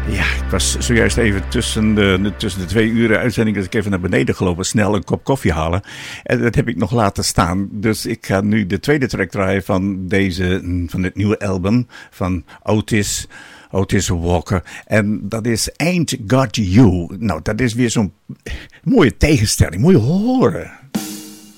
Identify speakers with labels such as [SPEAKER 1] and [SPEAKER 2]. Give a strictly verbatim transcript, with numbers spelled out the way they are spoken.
[SPEAKER 1] Ja, ik was zojuist even tussen de, tussen de twee uren uitzending, dus ik even naar beneden gelopen, snel een kop koffie halen. En dat heb ik nog laten staan. Dus ik ga nu de tweede track draaien van deze, van dit nieuwe album van Otis, Otis Walker. En dat is Ain't Got You. Nou, dat is weer zo'n mooie tegenstelling, mooie horen.